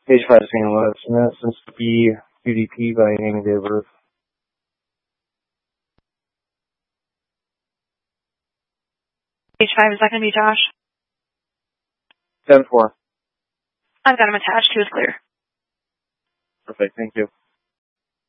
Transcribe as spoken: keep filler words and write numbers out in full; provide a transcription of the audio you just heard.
Page five is saying what? Since B U D P by name and date of birth. Page five, is that going to be Josh? ten four. I've got him attached to his clear. Perfect, thank you.